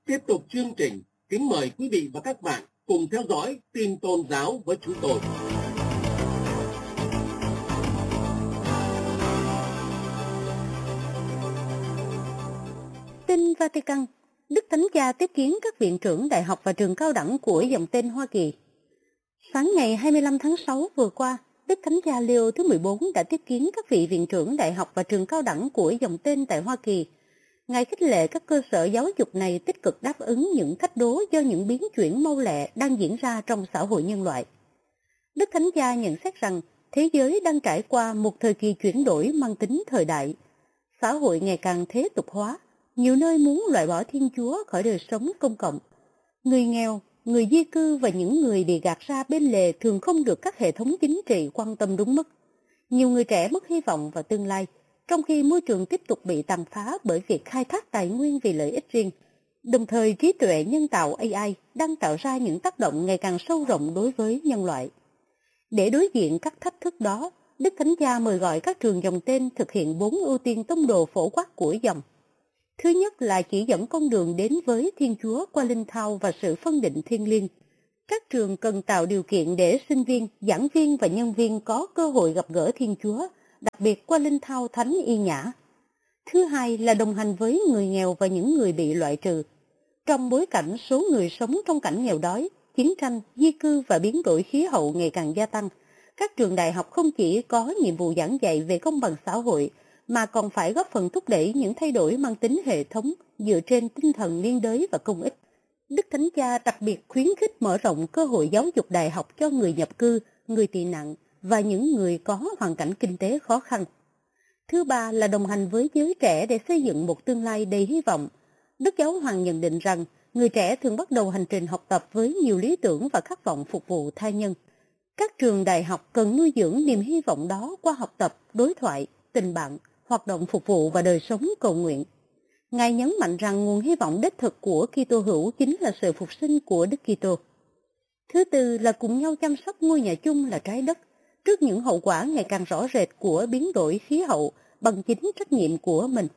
Tiếp tục chương trình, kính mời quý vị và các bạn cùng theo dõi tin tôn giáo với chúng tôi. Tin Vatican, Đức Thánh Cha tiếp kiến các viện trưởng đại học và trường cao đẳng của dòng tên Hoa Kỳ. Sáng ngày 25 tháng 6 vừa qua, Đức Thánh Cha Leo thứ 14 đã tiếp kiến các vị viện trưởng đại học và trường cao đẳng của dòng tên tại Hoa Kỳ. Ngài khích lệ các cơ sở giáo dục này tích cực đáp ứng những thách đố do những biến chuyển mau lẹ đang diễn ra trong xã hội nhân loại. Đức Thánh Cha nhận xét rằng thế giới đang trải qua một thời kỳ chuyển đổi mang tính thời đại. Xã hội ngày càng thế tục hóa, nhiều nơi muốn loại bỏ Thiên Chúa khỏi đời sống công cộng. Người nghèo, người di cư và những người bị gạt ra bên lề thường không được các hệ thống chính trị quan tâm đúng mức. Nhiều người trẻ mất hy vọng vào tương lai, trong khi môi trường tiếp tục bị tàn phá bởi việc khai thác tài nguyên vì lợi ích riêng. Đồng thời, trí tuệ nhân tạo AI đang tạo ra những tác động ngày càng sâu rộng đối với nhân loại. Để đối diện các thách thức đó, Đức Thánh Cha mời gọi các trường dòng tên thực hiện 4 ưu tiên tông đồ phổ quát của dòng. Thứ nhất là chỉ dẫn con đường đến với Thiên Chúa qua linh thao và sự phân định thiêng liêng. Các trường cần tạo điều kiện để sinh viên, giảng viên và nhân viên có cơ hội gặp gỡ Thiên Chúa, đặc biệt qua linh thao thánh y nhã. Thứ hai là đồng hành với người nghèo và những người bị loại trừ. Trong bối cảnh số người sống trong cảnh nghèo đói, chiến tranh, di cư và biến đổi khí hậu ngày càng gia tăng, các trường đại học không chỉ có nhiệm vụ giảng dạy về công bằng xã hội, mà còn phải góp phần thúc đẩy những thay đổi mang tính hệ thống dựa trên tinh thần liên đới và công ích. Đức Thánh Cha đặc biệt khuyến khích mở rộng cơ hội giáo dục đại học cho người nhập cư, người tị nạn và những người có hoàn cảnh kinh tế khó khăn. Thứ ba là đồng hành với giới trẻ để xây dựng một tương lai đầy hy vọng. Đức Giáo Hoàng nhận định rằng người trẻ thường bắt đầu hành trình học tập với nhiều lý tưởng và khát vọng phục vụ tha nhân. Các trường đại học cần nuôi dưỡng niềm hy vọng đó qua học tập, đối thoại, tình bạn, hoạt động phục vụ và đời sống cầu nguyện. Ngài nhấn mạnh rằng nguồn hy vọng đích thực của Kitô hữu chính là sự phục sinh của Đức Kitô. Thứ tư là cùng nhau chăm sóc ngôi nhà chung là trái đất trước những hậu quả ngày càng rõ rệt của biến đổi khí hậu bằng chính trách nhiệm của mình.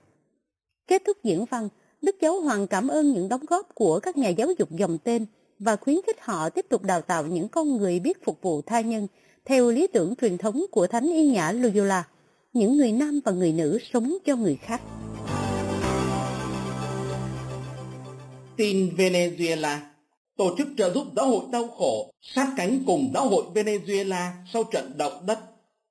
Kết thúc diễn văn, Đức Giáo Hoàng cảm ơn những đóng góp của các nhà giáo dục dòng tên và khuyến khích họ tiếp tục đào tạo những con người biết phục vụ tha nhân theo lý tưởng truyền thống của Thánh Y Nhã Loyola, những người nam và người nữ sống cho người khác. Tin Venezuela, tổ chức trợ giúp giáo hội đau khổ sát cánh cùng giáo hội Venezuela sau trận động đất.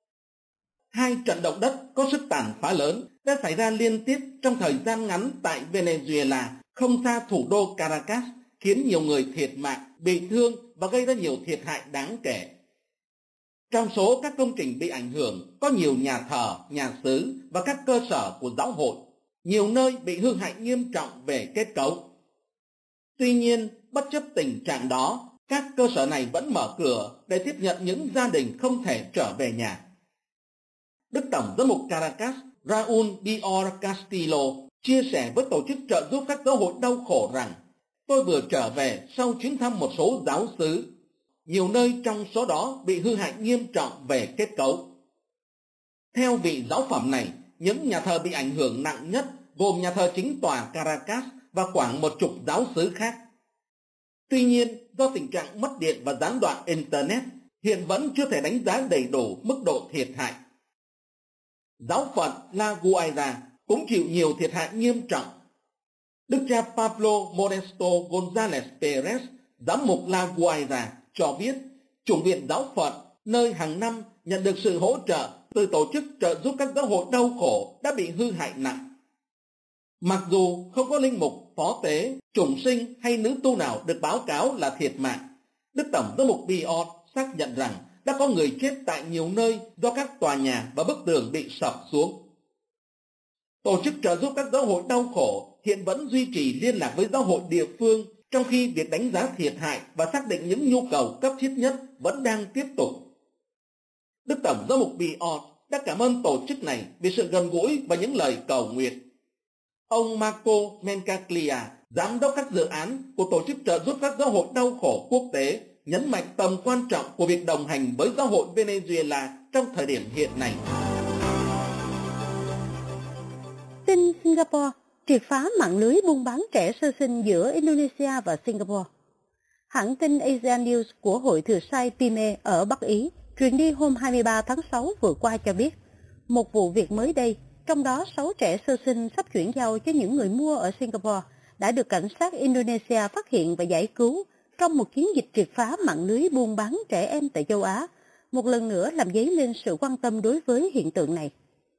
Hai trận động đất có sức tàn phá lớn đã xảy ra liên tiếp trong thời gian ngắn tại Venezuela, không xa thủ đô Caracas, khiến nhiều người thiệt mạng, bị thương và gây ra nhiều thiệt hại đáng kể. Trong số các công trình bị ảnh hưởng có nhiều nhà thờ, nhà xứ và các cơ sở của giáo hội. Nhiều nơi bị hư hại nghiêm trọng về kết cấu. Tuy nhiên, bất chấp tình trạng đó, các cơ sở này vẫn mở cửa để tiếp nhận những gia đình không thể trở về nhà. Đức Tổng giám mục Caracas Raúl Dior Castillo chia sẻ với tổ chức trợ giúp các giáo hội đau khổ rằng: "Tôi vừa trở về sau chuyến thăm một số giáo xứ. Nhiều nơi trong số đó bị hư hại nghiêm trọng về kết cấu." Theo vị giáo phẩm này, những nhà thờ bị ảnh hưởng nặng nhất gồm nhà thờ chính tòa Caracas và khoảng 10 giáo xứ khác. Tuy nhiên, do tình trạng mất điện và gián đoạn Internet, hiện vẫn chưa thể đánh giá đầy đủ mức độ thiệt hại. Giáo phận La Guaira cũng chịu nhiều thiệt hại nghiêm trọng. Đức cha Pablo Modesto González Pérez, giám mục La Guaira, cho biết chủng viện giáo phận, nơi hàng năm nhận được sự hỗ trợ từ tổ chức trợ giúp các giáo hội đau khổ, đã bị hư hại nặng. Mặc dù không có linh mục, phó tế, chủng sinh hay nữ tu nào được báo cáo là thiệt mạng, Đức Tổng giám mục Biot xác nhận rằng đã có người chết tại nhiều nơi do các tòa nhà và bức tường bị sập xuống. Tổ chức trợ giúp các giáo hội đau khổ hiện vẫn duy trì liên lạc với giáo hội địa phương, trong khi việc đánh giá thiệt hại và xác định những nhu cầu cấp thiết nhất vẫn đang tiếp tục. Đức Tổng giám mục Biot đã cảm ơn tổ chức này vì sự gần gũi và những lời cầu nguyện. Ông Marco Mencaglia, giám đốc các dự án của tổ chức trợ giúp các giáo hội đau khổ quốc tế, nhấn mạnh tầm quan trọng của việc đồng hành với giáo hội Venezuela trong thời điểm hiện nay. Tin Singapore, triệt phá mạng lưới buôn bán trẻ sơ sinh giữa Indonesia và Singapore. Hãng tin Asia News của Hội Thừa Sai Pime ở Bắc Ý truyền đi hôm 23 tháng 6 vừa qua cho biết, một vụ việc mới đây, trong đó 6 trẻ sơ sinh sắp chuyển giao cho những người mua ở Singapore, đã được cảnh sát Indonesia phát hiện và giải cứu trong một chiến dịch triệt phá mạng lưới buôn bán trẻ em tại châu Á, một lần nữa làm dấy lên sự quan tâm đối với hiện tượng này.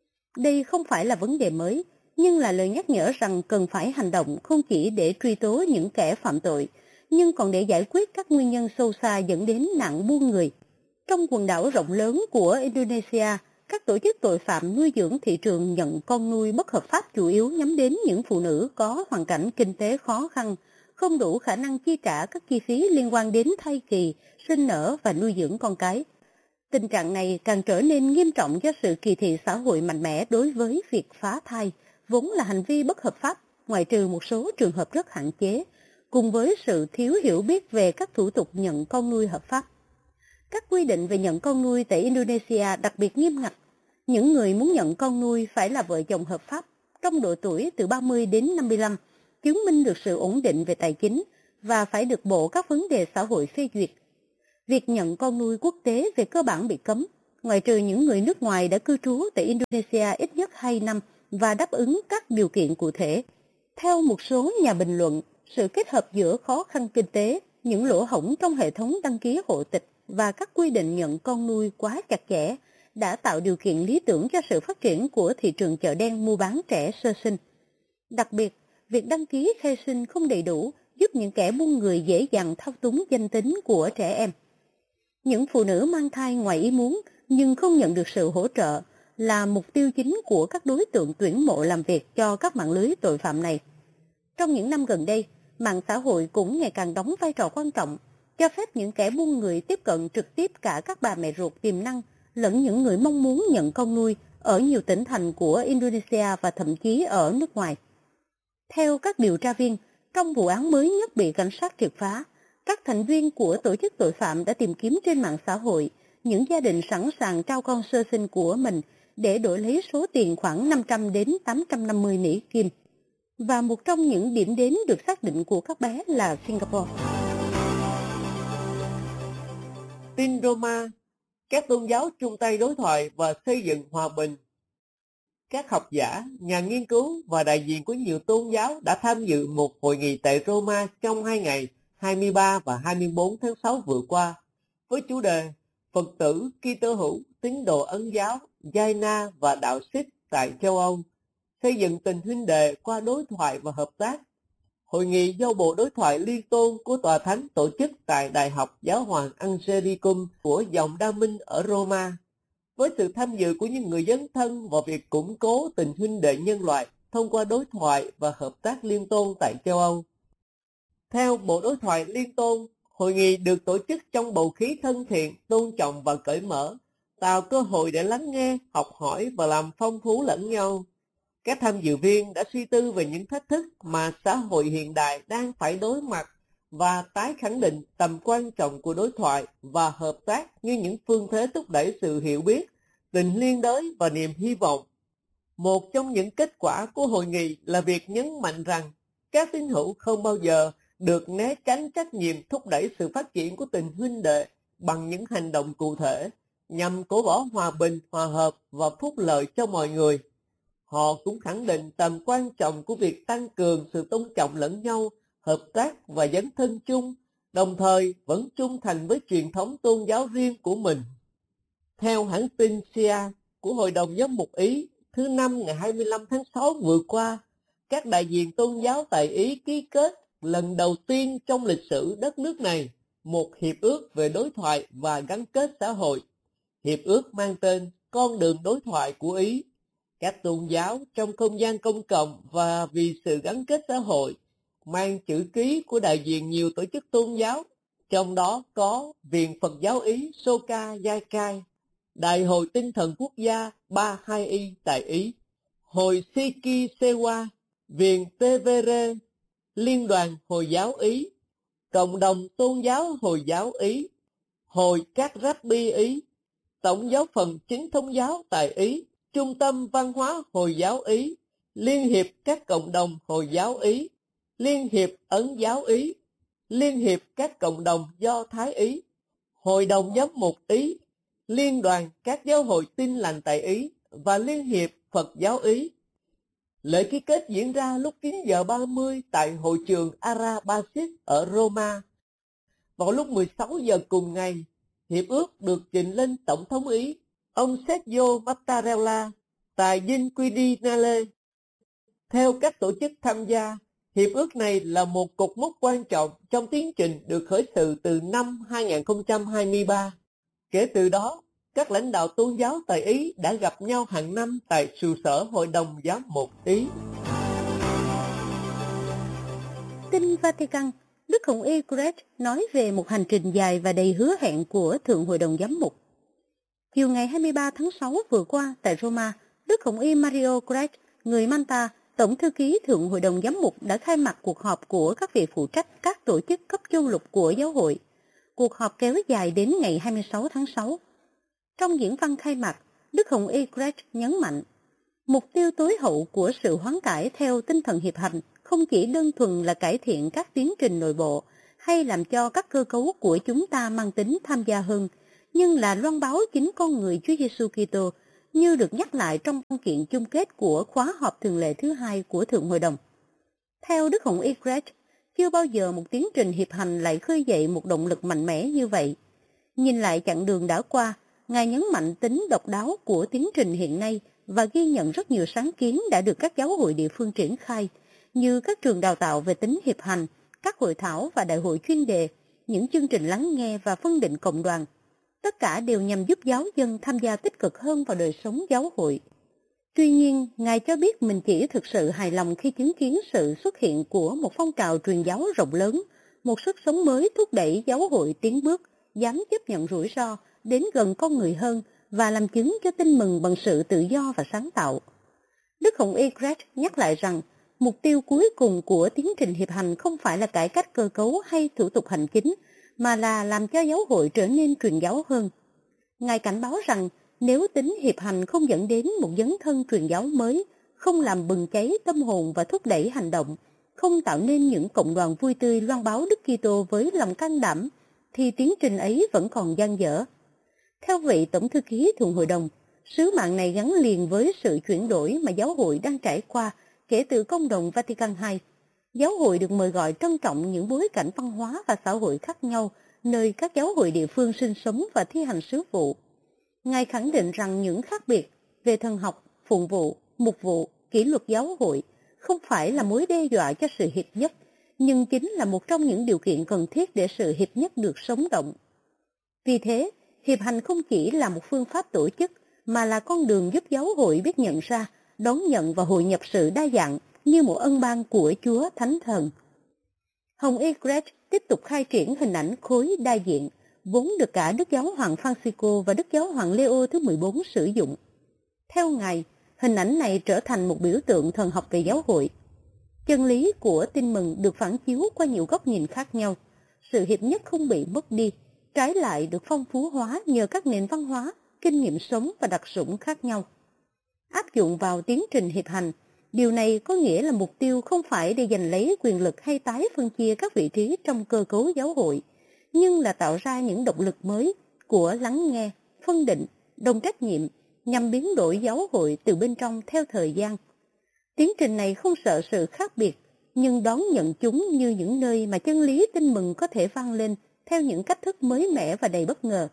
Đây không phải là vấn đề mới, nhưng là lời nhắc nhở rằng cần phải hành động không chỉ để truy tố những kẻ phạm tội, nhưng còn để giải quyết các nguyên nhân sâu xa dẫn đến nạn buôn người. Trong quần đảo rộng lớn của Indonesia, các tổ chức tội phạm nuôi dưỡng thị trường nhận con nuôi bất hợp pháp chủ yếu nhắm đến những phụ nữ có hoàn cảnh kinh tế khó khăn, không đủ khả năng chi trả các chi phí liên quan đến thai kỳ, sinh nở và nuôi dưỡng con cái. Tình trạng này càng trở nên nghiêm trọng do sự kỳ thị xã hội mạnh mẽ đối với việc phá thai, vốn là hành vi bất hợp pháp, ngoại trừ một số trường hợp rất hạn chế, cùng với sự thiếu hiểu biết về các thủ tục nhận con nuôi hợp pháp. Các quy định về nhận con nuôi tại Indonesia đặc biệt nghiêm ngặt. Những người muốn nhận con nuôi phải là vợ chồng hợp pháp, trong độ tuổi từ 30 đến 55, chứng minh được sự ổn định về tài chính và phải được Bộ các vấn đề xã hội phê duyệt. Việc nhận con nuôi quốc tế về cơ bản bị cấm, ngoại trừ những người nước ngoài đã cư trú tại Indonesia ít nhất 2 năm và đáp ứng các điều kiện cụ thể. Theo một số nhà bình luận, sự kết hợp giữa khó khăn kinh tế, những lỗ hổng trong hệ thống đăng ký hộ tịch và các quy định nhận con nuôi quá chặt chẽ đã tạo điều kiện lý tưởng cho sự phát triển của thị trường chợ đen mua bán trẻ sơ sinh. Đặc biệt, việc đăng ký khai sinh không đầy đủ giúp những kẻ buôn người dễ dàng thao túng danh tính của trẻ em. Những phụ nữ mang thai ngoài ý muốn nhưng không nhận được sự hỗ trợ là mục tiêu chính của các đối tượng tuyển mộ làm việc cho các mạng lưới tội phạm này. Trong những năm gần đây, mạng xã hội cũng ngày càng đóng vai trò quan trọng, cho phép những kẻ buôn người tiếp cận trực tiếp cả các bà mẹ ruột tiềm năng lẫn những người mong muốn nhận con nuôi ở nhiều tỉnh thành của Indonesia và thậm chí ở nước ngoài. Theo các điều tra viên, trong vụ án mới nhất bị cảnh sát triệt phá, các thành viên của tổ chức tội phạm đã tìm kiếm trên mạng xã hội những gia đình sẵn sàng trao con sơ sinh của mình để đổi lấy số tiền khoảng 500 đến 850 Mỹ Kim. Và một trong những điểm đến được xác định của các bé là Singapore. Tin Roma, các tôn giáo chung tay đối thoại và xây dựng hòa bình. Các học giả, nhà nghiên cứu và đại diện của nhiều tôn giáo đã tham dự một hội nghị tại Roma trong 2 ngày 23 và 24 tháng 6 vừa qua, với chủ đề Phật tử, Kitô hữu, tín đồ Ấn giáo, Jaina và đạo Sikh tại châu Âu, xây dựng tình huynh đệ qua đối thoại và hợp tác. Hội nghị do Bộ Đối thoại Liên tôn của Tòa Thánh tổ chức tại Đại học Giáo hoàng Angelicum của dòng Đa Minh ở Roma, với sự tham dự của những người dấn thân vào việc củng cố tình huynh đệ nhân loại thông qua đối thoại và hợp tác liên tôn tại châu Âu. Theo Bộ Đối thoại Liên tôn, hội nghị được tổ chức trong bầu khí thân thiện, tôn trọng và cởi mở, tạo cơ hội để lắng nghe, học hỏi và làm phong phú lẫn nhau. Các tham dự viên đã suy tư về những thách thức mà xã hội hiện đại đang phải đối mặt và tái khẳng định tầm quan trọng của đối thoại và hợp tác như những phương thế thúc đẩy sự hiểu biết, tình liên đới và niềm hy vọng. Một trong những kết quả của hội nghị là việc nhấn mạnh rằng các tín hữu không bao giờ được né tránh trách nhiệm thúc đẩy sự phát triển của tình huynh đệ bằng những hành động cụ thể nhằm cổ võ hòa bình, hòa hợp và phúc lợi cho mọi người. Họ cũng khẳng định tầm quan trọng của việc tăng cường sự tôn trọng lẫn nhau, hợp tác và dấn thân chung, đồng thời vẫn trung thành với truyền thống tôn giáo riêng của mình. Theo hãng tin SIA của Hội đồng Giám mục Ý, thứ Năm ngày 25 tháng 6 vừa qua, các đại diện tôn giáo tại Ý ký kết lần đầu tiên trong lịch sử đất nước này một hiệp ước về đối thoại và gắn kết xã hội. Hiệp ước mang tên Con đường đối thoại của Ý. Các tôn giáo trong không gian công cộng và vì sự gắn kết xã hội mang chữ ký của đại diện nhiều tổ chức tôn giáo, trong đó có Viện Phật giáo Ý Soka Gakkai, Đại hội Tinh thần Quốc gia 32I tại Ý, Hội Sikhi Sewa, Viện Tevere, Liên đoàn Hồi giáo Ý, Cộng đồng Tôn giáo Hồi giáo Ý, Hội các Rabbi Ý, Tổng giáo phận Chính thống giáo tại Ý, Trung tâm Văn hóa Hồi giáo Ý, Liên hiệp các cộng đồng Hồi giáo Ý, Liên hiệp Ấn giáo Ý, Liên hiệp các cộng đồng Do Thái Ý, Hội đồng Giám mục Ý, Liên đoàn các giáo hội Tin lành tại Ý và Liên hiệp Phật giáo Ý. Lễ ký kết diễn ra lúc 9 giờ 30 tại hội trường Arabasis ở Roma. Vào lúc 16 giờ cùng ngày, hiệp ước được trình lên Tổng thống Ý, ông Sergio Mattarella, tại Dinh Quirinale. Theo các tổ chức tham gia, hiệp ước này là một cột mốc quan trọng trong tiến trình được khởi sự từ năm 2023. Kể từ đó, các lãnh đạo tôn giáo tại Ý đã gặp nhau hàng năm tại trụ sở Hội đồng Giám mục Ý. Tin Vatican, Đức Hồng Y Greg nói về một hành trình dài và đầy hứa hẹn của Thượng Hội đồng Giám mục. Chiều ngày 23 tháng 6 vừa qua tại Roma, Đức Hồng Y Mario Greg, người Manta, Tổng thư ký Thượng Hội đồng Giám mục đã khai mạc cuộc họp của các vị phụ trách các tổ chức cấp châu lục của giáo hội. Cuộc họp kéo dài đến ngày 26 tháng 6. Trong diễn văn khai mạc, Đức Hồng Y Greg nhấn mạnh, mục tiêu tối hậu của sự hoán cải theo tinh thần hiệp hành không chỉ đơn thuần là cải thiện các tiến trình nội bộ hay làm cho các cơ cấu của chúng ta mang tính tham gia hơn, nhưng là loan báo chính con người Chúa Giêsu Kitô như được nhắc lại trong văn kiện chung kết của khóa họp thường lệ thứ 2 của Thượng Hội đồng. Theo Đức Hồng Y Greg, chưa bao giờ một tiến trình hiệp hành lại khơi dậy một động lực mạnh mẽ như vậy. Nhìn lại chặng đường đã qua, Ngài nhấn mạnh tính độc đáo của tiến trình hiện nay và ghi nhận rất nhiều sáng kiến đã được các giáo hội địa phương triển khai, như các trường đào tạo về tính hiệp hành, các hội thảo và đại hội chuyên đề, những chương trình lắng nghe và phân định cộng đoàn. Tất cả đều nhằm giúp giáo dân tham gia tích cực hơn vào đời sống giáo hội. Tuy nhiên, Ngài cho biết mình chỉ thực sự hài lòng khi chứng kiến sự xuất hiện của một phong trào truyền giáo rộng lớn, một sức sống mới thúc đẩy giáo hội tiến bước, dám chấp nhận rủi ro, đến gần con người hơn và làm chứng cho tin mừng bằng sự tự do và sáng tạo. Đức Hồng Y Greg nhắc lại rằng, mục tiêu cuối cùng của tiến trình hiệp hành không phải là cải cách cơ cấu hay thủ tục hành chính, mà là làm cho giáo hội trở nên truyền giáo hơn. Ngài cảnh báo rằng, nếu tính hiệp hành không dẫn đến một dấn thân truyền giáo mới, không làm bừng cháy tâm hồn và thúc đẩy hành động, không tạo nên những cộng đoàn vui tươi loan báo Đức Kitô với lòng can đảm, thì tiến trình ấy vẫn còn dang dở. Theo vị Tổng thư ký Thượng Hội đồng, sứ mạng này gắn liền với sự chuyển đổi mà giáo hội đang trải qua kể từ Công đồng Vatican II. Giáo hội được mời gọi trân trọng những bối cảnh văn hóa và xã hội khác nhau, nơi các giáo hội địa phương sinh sống và thi hành sứ vụ. Ngài khẳng định rằng những khác biệt về thần học, phụng vụ, mục vụ, kỷ luật giáo hội không phải là mối đe dọa cho sự hiệp nhất, nhưng chính là một trong những điều kiện cần thiết để sự hiệp nhất được sống động. Vì thế, hiệp hành không chỉ là một phương pháp tổ chức, mà là con đường giúp giáo hội biết nhận ra, đón nhận và hội nhập sự đa dạng như một ân ban của Chúa Thánh Thần. Hồng Y Greg tiếp tục khai triển hình ảnh khối đa diện, vốn được cả Đức Giáo hoàng Francisco và Đức Giáo hoàng Leo thứ 14 sử dụng. Theo Ngài, hình ảnh này trở thành một biểu tượng thần học về giáo hội. Chân lý của tin mừng được phản chiếu qua nhiều góc nhìn khác nhau. Sự hiệp nhất không bị mất đi, trái lại được phong phú hóa nhờ các nền văn hóa, kinh nghiệm sống và đặc sủng khác nhau. Áp dụng vào tiến trình hiệp hành, điều này có nghĩa là mục tiêu không phải để giành lấy quyền lực hay tái phân chia các vị trí trong cơ cấu giáo hội, nhưng là tạo ra những động lực mới của lắng nghe, phân định, đồng trách nhiệm nhằm biến đổi giáo hội từ bên trong theo thời gian. Tiến trình này không sợ sự khác biệt, nhưng đón nhận chúng như những nơi mà chân lý tin mừng có thể vang lên theo những cách thức mới mẻ và đầy bất ngờ.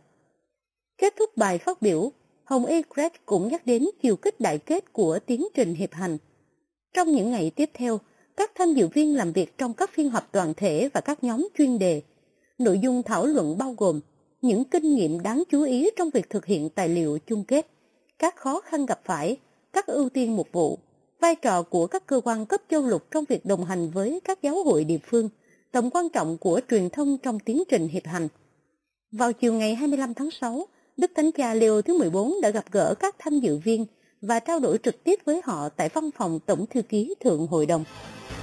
Kết thúc bài phát biểu, Hồng Y Greg cũng nhắc đến chiều kích đại kết của tiến trình hiệp hành. Trong những ngày tiếp theo, các tham dự viên làm việc trong các phiên họp toàn thể và các nhóm chuyên đề. Nội dung thảo luận bao gồm những kinh nghiệm đáng chú ý trong việc thực hiện tài liệu chung kết, các khó khăn gặp phải, các ưu tiên mục vụ, vai trò của các cơ quan cấp châu lục trong việc đồng hành với các giáo hội địa phương, tầm quan trọng của truyền thông trong tiến trình hiệp hành. Vào chiều ngày 25 tháng 6, Đức Thánh Cha Leo thứ 14 đã gặp gỡ các tham dự viên và trao đổi trực tiếp với họ tại văn phòng Tổng thư ký Thượng Hội đồng.